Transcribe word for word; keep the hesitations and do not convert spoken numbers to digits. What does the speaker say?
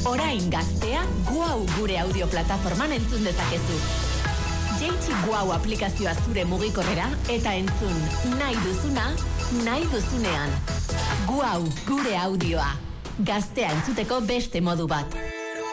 Orain gaztea, Guau gure audio plataforman entzun dezakezu. Jeitsi Guau aplikazioa zure mugikorrera eta entzun nahi duzuna, nahi duzunean. Guau gure audioa. Gaztea entzuteko beste modu bat.